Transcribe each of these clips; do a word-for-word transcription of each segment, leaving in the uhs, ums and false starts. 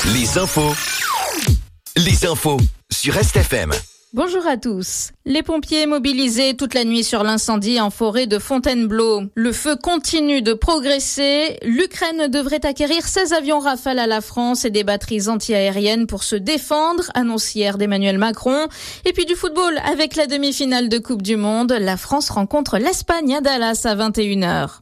Les infos. Les infos sur Est F M. Bonjour à tous. Les pompiers mobilisés toute la nuit sur l'incendie en forêt de Fontainebleau. Le feu continue de progresser. L'Ukraine devrait acquérir seize avions Rafale à la France et des batteries anti-aériennes pour se défendre, annonce hier d'Emmanuel Macron. Et puis du football avec la demi-finale de Coupe du Monde. La France rencontre l'Espagne à Dallas à vingt et une heures.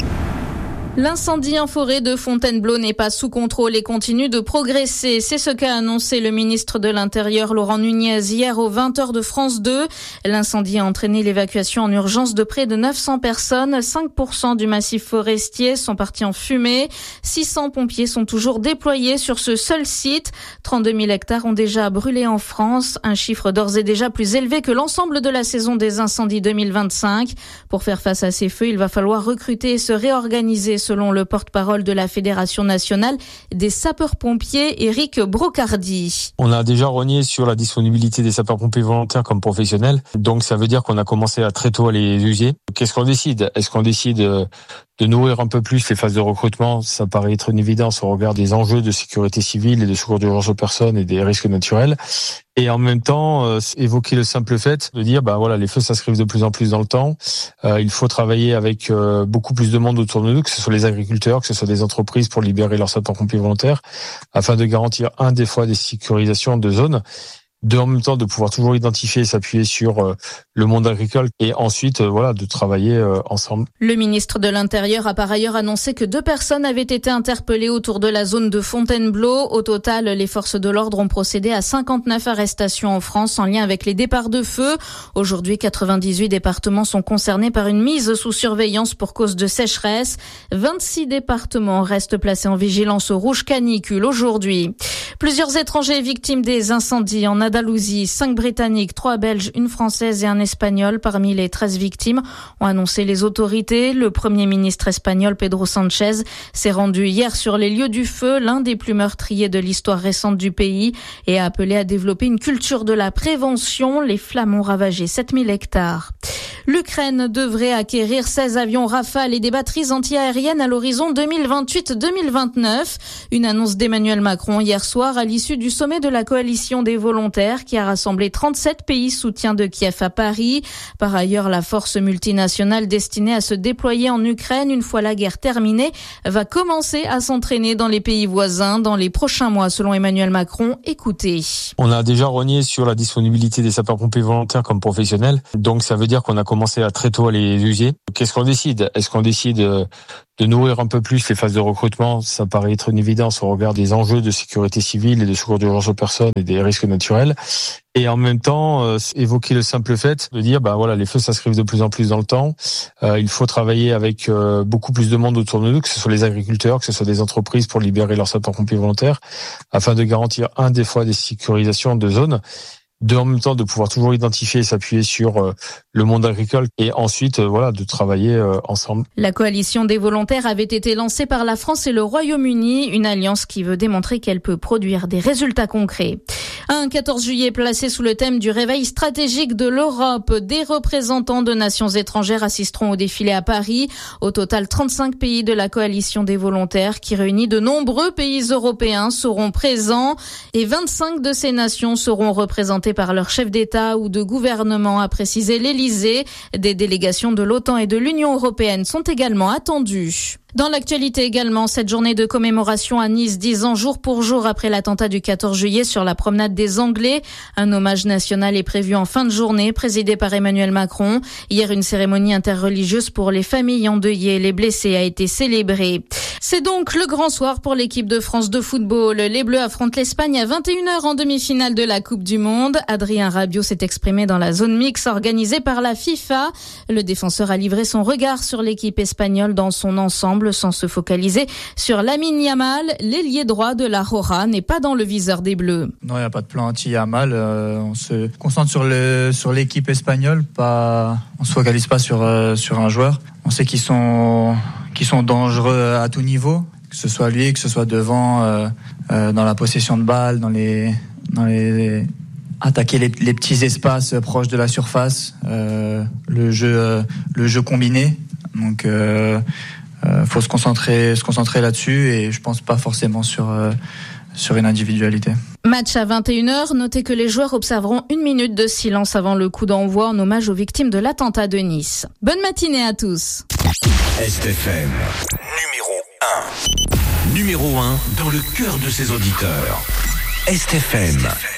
L'incendie en forêt de Fontainebleau n'est pas sous contrôle et continue de progresser. C'est ce qu'a annoncé le ministre de l'Intérieur Laurent Nunez hier aux vingt heures de France deux. L'incendie a entraîné l'évacuation en urgence de près de neuf cents personnes. cinq pour cent du massif forestier sont partis en fumée. six cents pompiers sont toujours déployés sur ce seul site. trente-deux mille hectares ont déjà brûlé en France. Un chiffre d'ores et déjà plus élevé que l'ensemble de la saison des incendies deux mille vingt-cinq. Pour faire face à ces feux, il va falloir recruter et se réorganiser, selon le porte-parole de la Fédération nationale des sapeurs-pompiers, Éric Brocardi. On a déjà rogné sur la disponibilité des sapeurs-pompiers volontaires comme professionnels. Donc ça veut dire qu'on a commencé à très tôt à les user. Qu'est-ce qu'on décide ? Est-ce qu'on décide de nourrir un peu plus les phases de recrutement ? Ça paraît être une évidence au regard des enjeux de sécurité civile et de secours d'urgence aux personnes et des risques naturels. Et en même temps, euh, évoquer le simple fait de dire, bah voilà, les feux s'inscrivent de plus en plus dans le temps. Euh, il faut travailler avec euh, beaucoup plus de monde autour de nous, que ce soit les agriculteurs, que ce soit des entreprises pour libérer leurs sapeurs-pompiers volontaires, afin de garantir un des fois des sécurisations de zones. De, en même temps, de pouvoir toujours identifier et s'appuyer sur euh, le monde agricole et ensuite, euh, voilà, de travailler euh, ensemble. Le ministre de l'Intérieur a par ailleurs annoncé que deux personnes avaient été interpellées autour de la zone de Fontainebleau. Au total, les forces de l'ordre ont procédé à cinquante-neuf arrestations en France en lien avec les départs de feu. Aujourd'hui, quatre-vingt-dix-huit départements sont concernés par une mise sous surveillance pour cause de sécheresse. vingt-six départements restent placés en vigilance rouge canicule aujourd'hui. Plusieurs étrangers victimes des incendies en Andalousie, cinq Britanniques, trois Belges, une Française et un Espagnol parmi les treize victimes, ont annoncé les autorités. Le Premier ministre espagnol Pedro Sánchez s'est rendu hier sur les lieux du feu, l'un des plus meurtriers de l'histoire récente du pays, et a appelé à développer une culture de la prévention. Les flammes ont ravagé sept mille hectares. L'Ukraine devrait acquérir seize avions Rafale et des batteries anti-aériennes à l'horizon deux mille vingt-huit deux mille vingt-neuf. Une annonce d'Emmanuel Macron hier soir à l'issue du sommet de la coalition des volontaires qui a rassemblé trente-sept pays soutien de Kiev à Paris. Par ailleurs, la force multinationale destinée à se déployer en Ukraine une fois la guerre terminée va commencer à s'entraîner dans les pays voisins dans les prochains mois, selon Emmanuel Macron. Écoutez. On a déjà rogné sur la disponibilité des sapeurs-pompiers volontaires comme professionnels. Donc ça veut dire qu'on a commencé à très tôt à les user. Qu'est-ce qu'on décide ? Est-ce qu'on décide de nourrir un peu plus les phases de recrutement ? Ça paraît être une évidence au regard des enjeux de sécurité civile et de secours d'urgence aux personnes et des risques naturels. Et en même temps, euh, évoquer le simple fait de dire, bah voilà, les feux s'inscrivent de plus en plus dans le temps. Euh, il faut travailler avec euh, beaucoup plus de monde autour de nous, que ce soit les agriculteurs, que ce soit des entreprises pour libérer leurs sapeurs-pompiers volontaires, afin de garantir un des fois des sécurisations de zones. De, en même temps, de pouvoir toujours identifier et s'appuyer sur euh, le monde agricole et ensuite, euh, voilà, de travailler euh, ensemble. La coalition des volontaires avait été lancée par la France et le Royaume-Uni, une alliance qui veut démontrer qu'elle peut produire des résultats concrets. Un quatorze juillet placé sous le thème du réveil stratégique de l'Europe. Des représentants de nations étrangères assisteront au défilé à Paris. Au total, trente-cinq pays de la coalition des volontaires, qui réunit de nombreux pays européens, seront présents et vingt-cinq de ces nations seront représentées par leur chef d'État ou de gouvernement, a précisé l'Élysée. Des délégations de l'OTAN et de l'Union européenne sont également attendues. Dans l'actualité également, cette journée de commémoration à Nice, dix ans jour pour jour après l'attentat du quatorze juillet sur la promenade des Anglais. Un hommage national est prévu en fin de journée, présidé par Emmanuel Macron. Hier, une cérémonie interreligieuse pour les familles endeuillées et les blessés a été célébrée. C'est donc le grand soir pour l'équipe de France de football. Les Bleus affrontent l'Espagne à vingt et une heures en demi-finale de la Coupe du Monde. Adrien Rabiot s'est exprimé dans la zone mixte organisée par la FIFA. Le défenseur a livré son regard sur l'équipe espagnole dans son ensemble, sans se focaliser sur Lamine Yamal. L'ailier droit de la Roja n'est pas dans le viseur des Bleus. Non, il n'y a pas de plan anti-Yamal. Euh, on se concentre sur, le, sur l'équipe espagnole. Pas, on ne se focalise pas sur, euh, sur un joueur. On sait qu'ils sont, qu'ils sont dangereux à tout niveau, que ce soit lui, que ce soit devant, euh, euh, dans la possession de balles, dans les... Dans les attaquer les, les petits espaces proches de la surface, euh, le jeu, euh, le jeu combiné. Donc, euh, euh, faut se concentrer, se concentrer là-dessus et je pense pas forcément sur euh, sur une individualité. Match à vingt et une heures. Notez que les joueurs observeront une minute de silence avant le coup d'envoi en hommage aux victimes de l'attentat de Nice. Bonne matinée à tous. S F M numéro un. Numéro un dans le cœur de ses auditeurs. S F M.